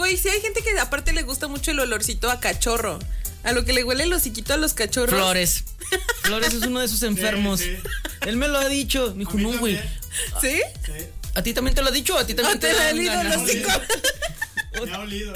güey, sí hay gente que aparte le gusta mucho el olorcito a cachorro. A lo que le huele el hociquito a los cachorros. Flores es uno de esos enfermos. Sí. Él me lo ha dicho. Me dijo, no, güey. ¿Sí? ¿A ti también te lo ha dicho? ¿A ti también te ha olido el hocico? Me ha olido.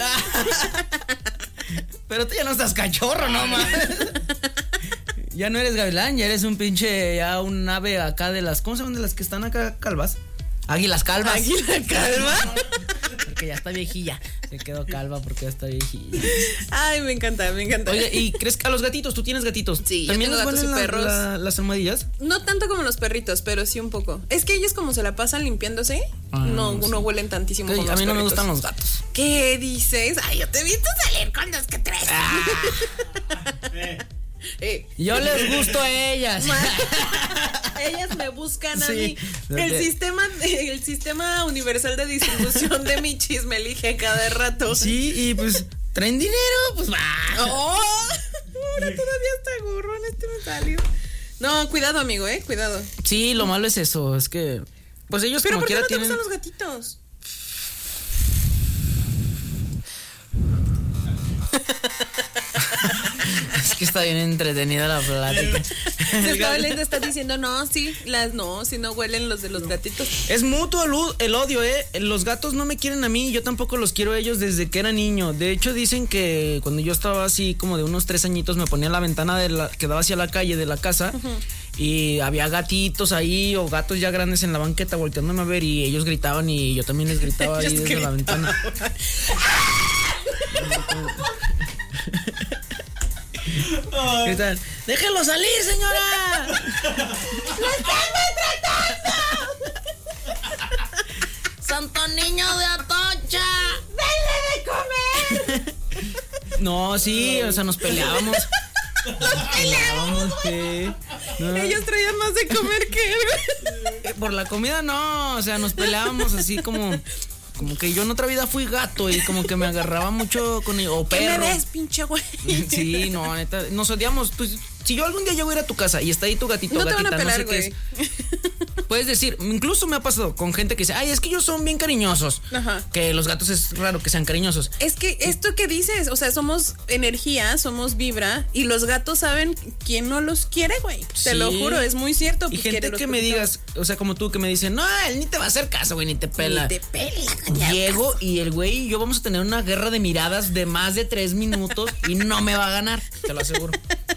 Pero tú ya no estás cachorro, no más. Ya no eres gavilán, ya eres un pinche, ya un ave acá de las, ¿cómo se llaman de las que están acá calvas? Águilas calvas. ¿Águila calva? Porque ya está viejilla. Se quedó calva porque ya está viejilla. Ay, me encanta. Oye, ¿y crees que a los gatitos? ¿Tú tienes gatitos? Sí, ¿también yo tengo les gatos huelen y perros. las almohadillas? No tanto como los perritos, pero sí un poco. Es que ellos como se la pasan limpiándose, no huelen tantísimo como los A mí no me perritos. gustan los gatos. ¿Qué dices? Ay, yo te he visto salir con los que traes. Yo les gusto a ellas. Ellas me buscan a Sí. mí. El sistema universal de distribución de Michis me elige cada rato. Sí, y pues traen dinero, pues va. Oh, ahora todavía está gorrón, me salió. No, cuidado, amigo, cuidado. Sí, lo malo es eso, es que pues ellos Pero como ¿por qué quiera no te tienen. gustan los gatitos? Es que está bien entretenida la plática. Está diciendo, si no huelen los de los gatitos. Es mutuo el odio, Los gatos no me quieren a mí, yo tampoco los quiero a ellos desde que era niño. De hecho, dicen que cuando yo estaba así como de unos 3 añitos, me ponía en la ventana que daba hacia la calle de la casa. Y había gatitos ahí o gatos ya grandes en la banqueta volteándome a ver y ellos gritaban y yo también les gritaba ahí desde la ventana. Gritan, ¡déjenlo salir, señora! ¡Lo están maltratando! ¡Santo niño de Atocha! ¡Denle de comer! No, sí, o sea, nos peleábamos. Sí. No. Ellos traían más de comer que él. Por la comida no, o sea, nos peleábamos así como que yo en otra vida fui gato y como que me agarraba mucho con o perro. ¿Qué me ves, pinche güey? Sí, no, neta, nos odiamos. Pues, si yo algún día llego a ir a tu casa y está ahí tu gatito, no te gatita, van a pelar, no sé qué es. Puedes decir, incluso me ha pasado con gente que dice, ay, es que ellos son bien cariñosos. Ajá. Que los gatos es raro que sean cariñosos. Es que esto que dices, o sea, somos energía, somos vibra, y los gatos saben quién no los quiere, güey. Sí. Te lo juro, es muy cierto. Y gente que me digas, o sea, como tú, que me dicen, no, él ni te va a hacer caso, güey, ni te pela. Ni te pela. Llego y el güey y yo vamos a tener una guerra de miradas de más de 3 minutos y no me va a ganar, te lo aseguro.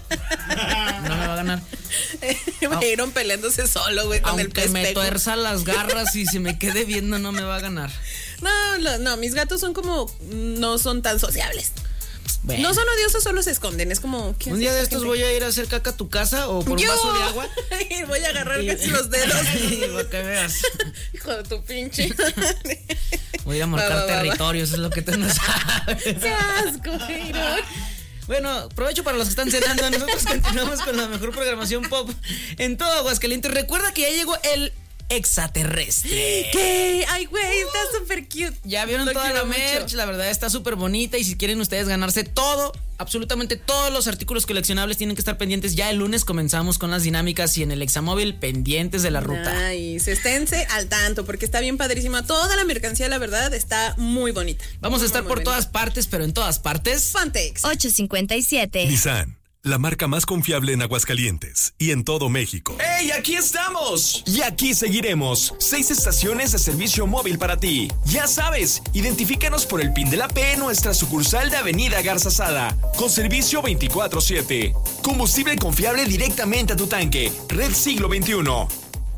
No me va a ganar. Fueron peleándose solo, güey, con el pespejo. Aunque me tuerza las garras y se me quede viendo, no me va a ganar. No, mis gatos son como, no son tan sociables. Bueno. No son odiosos, solo se esconden. Es como, un día de estos voy a ir a hacer caca a tu casa o por un vaso de agua. Y voy a agarrar casi los dedos. Para que veas. Hijo de tu pinche. Voy a ir a marcar territorios, es lo que tú no sabes. ¡Qué asco, Jairo! Bueno, provecho para los que están cenando. Nosotros continuamos con la mejor programación pop en todo Aguascalientes. Recuerda que ya llegó el extraterrestre. ¿Qué? Ay, güey, está súper cute. Ya vieron toda la merch, mucho. La verdad está súper bonita. Y si quieren ustedes ganarse todo, absolutamente todos los artículos coleccionables, tienen que estar pendientes. Ya el lunes comenzamos con las dinámicas y en el Examóvil pendientes de la ruta. Nice. Esténse al tanto porque está bien padrísima. Toda la mercancía, la verdad, está muy bonita. Vamos a estar por todas partes, pero en todas partes. Fantex 857. Nissan, la marca más confiable en Aguascalientes y en todo México. ¡Hey, aquí estamos! Y aquí seguiremos. 6 estaciones de servicio móvil para ti. Ya sabes, identifícanos por el PIN de la P en nuestra sucursal de Avenida Garzazada. Con servicio 24/7. Combustible confiable directamente a tu tanque. Red Siglo XXI.